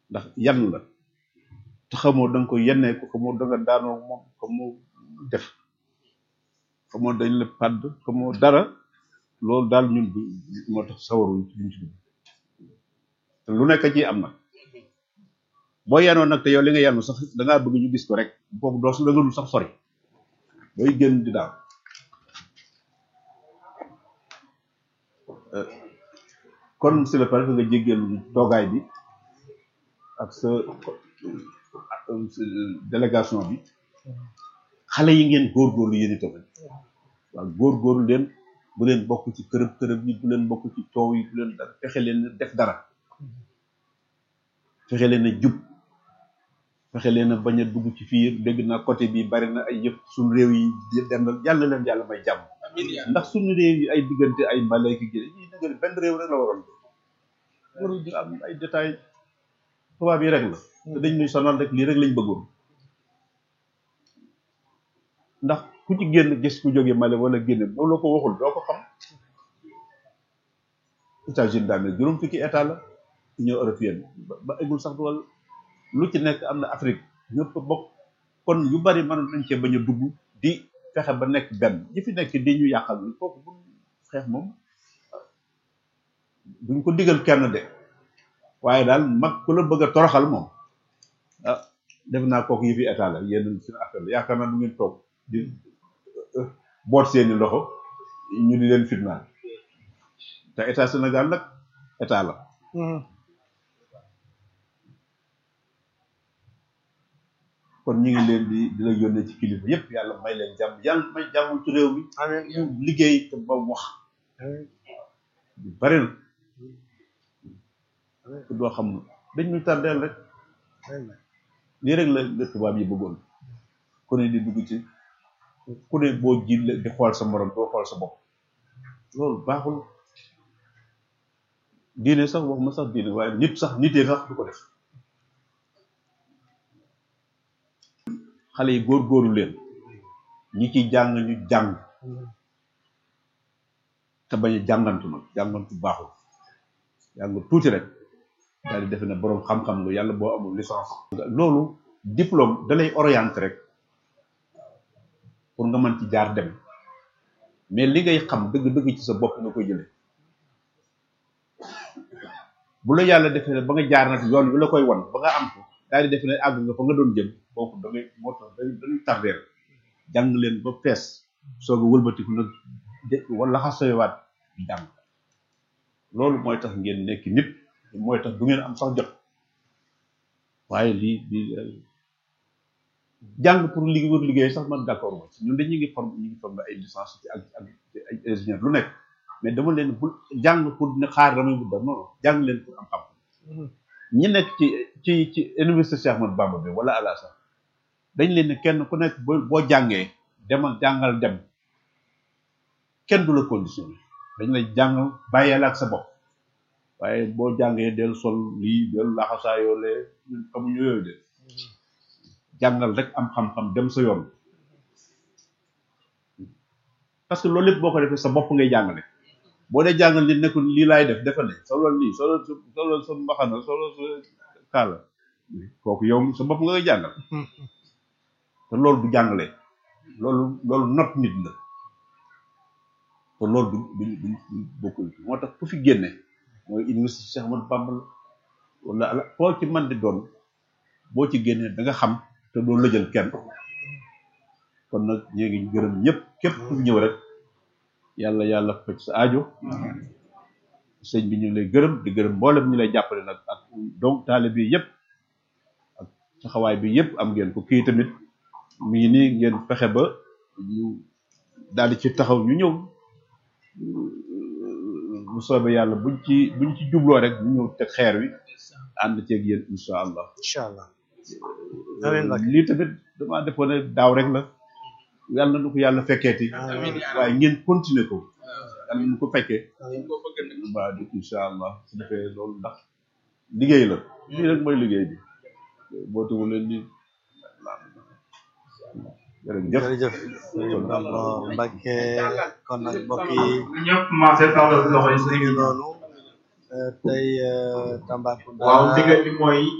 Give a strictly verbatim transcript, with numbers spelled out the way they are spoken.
ndax yan la te xamoo da nga ko yennee ko xamoo da nga daanoo moom xamoo def xamoo dañ la padd xamoo dara loolu daal ñun du moo tax sawaruñ ci luñ ci dugg te lu nekk ci am nag boo yenoon nag te yow li nga yenu sax da ngaa bëgg ñu gis ko rek boobu doo su da nga dul sax sori booy génn di daal kon monsieur le préfet nga jéggal toogaay bi ak sa délégation bi xale yi ngeen góorgóorlu yéen itam waaw góorgóorlu leen bu leen bokk ci kërëb kërëb yi bu leen bokk ci coow yi bu leen dara fexe leen def dara fexe leen a jub fexe leen a bañ a dugg ci fii dégg naa côté bi bari na ay yëpp suñu réew yi dem yàlla leen yàlla may jàmm ndax suñu réew yi ay diggante ay mbale ki gén yi dëgg benn réew rek la waroon warul di am ay détails tubaab yi rek la te dañ ñuy sonal rek lii rek lañ bëggoon ndax ku ci génn gis ku jógee Mali wala génne boo la ko waxul doo ko xam États-Unis daanaka juróom fukki état la Union européenne ba eggul sax wala lu ci nekk am na Afrique ñëpp bokk kon yu bari mën nañ cee bañ a dugg di fexe ba nekk benn ñi fi nekk di ñu yàqal ni kooku bu xeex moom duñ ko digal kenn de waaye daal mag ku la bëgg a toroxal moom ah def naa kooku yi fi état la yéen suñu affaire la yaakaar naa du ngeen toog di boot seeni loxo ñu di leen fitnaal te état Sénégal nag état la kon ñu ngi leen di di la yónnee ci kilifa yépp yàlla may leen jàmm yàlla may jàmm ci réew mi ñu liggéey te ba wax bari na ku doo xam na dañ ñu tardeel rek lii rek la la tubaab yi bëggoon ku ne di dugg ci ku ne boo ji di xool sa morom doo xool sa bopp loolu baaxul diine sax wax ma sax diine waaye nit sax nitee sax du ko def xale yi góor-góorlu leen ñi ci jàng ñu jàng te bañ a jàngantu nag jàngantu baaxul jàng tuuti rek daal di defe ne boroom xam-xam lu yàlla boo amul licence loolu diplôme da lay orienté rek pour nga mën ci jaar dem mais li ngay xam dëgg-dëgg ci sa bopp nga koy jële bu la yàlla defee ne ba nga jaar nag yoon wi la koy wan ba nga am ko daal di defe ne àgg nga fa nga doon jëm kooku da ngay moo tax dañuy tardeel jàng leen ba fees soog a wëlbatiku nag wala xasoyewaat jàng loolu mooy tax ngeen nekk nit mooy tax du ngeen am sax jot waaye lii lii jàng pour liggéey wër liggéey sax man d'accord ma ñun dañu ngi forme ñu ngi forme ay licence ci ak ak ay ingénieur lu nekk mais dama leen bul jàng pour ne xaar damay bu dam non jàng leen pour am xam ñi nekk ci ci ci université Cheikh Ahmadou Bamba bi wala ala sax dañ leen ne kenn ku nekk boo boo jàngee demal jàngal dem kenn du la conditionné dañ lay jàngal bàyyeel ak sa bopp waaye boo jàngee del sol lii del laxasaayoo lee ñun xamuñu yooyu de jàngal rek am xam-xam dem sa yoon parce que loolu lépp boo ko defee sa bopp ngay jàngale boo dee jàngal nit nekkul lii laay def defal ne solo lii solo solo sa mbaxana solo sa kaala kooku yow sa bopp nga koy jàngal te loolu du jàngale loolu loolu not nit la te loolu du du du bokkul moo tax ku fi génne mooy université Cheikh Ahmadou Bamba wala ala foo ci man di doon boo ci génnee da nga xam te doo lëjal kenn kon nag ñu ngi gërëm ñëpp képp ku ñëw rek yàlla yàlla faj sa aajo sëñ bi ñu lay gërëm di gërëm mboolem ñu lay jàppale nag ak donc taale bi yëpp ak taxawaay bi yëpp am ngeen ko kii tamit mi ngi nii ngeen fexe ba ñu daal di ci taxaw ñu ñëw bu soobee yàlla buñ ci buñ ci jubloo rek ñu ñëw teg xeer wi ànd ceeg yéen incha allah incha allah lii tamit damaa defoon ne daaw rek la yàlla na ko yàlla fekkeeti waaye ngeen continuer ko yàlla na ko fekkee waaw di incha allah su defee loolu ndax liggéey la lii rek mooy liggéey bi boo teewul leen ni jërëjëf jërëjëf Mbacke kon nag mbokk yi ñëpp commencé tàllal loxo yi ñu ngi noonu tey Tambacounda waaw digal bi mooy